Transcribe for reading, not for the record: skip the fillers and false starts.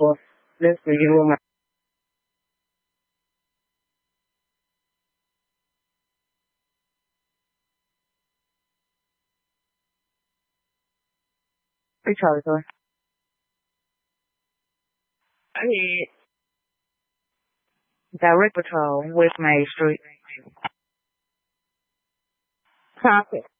for this review my Charlie. I need direct patrol with Main Street. Traffic.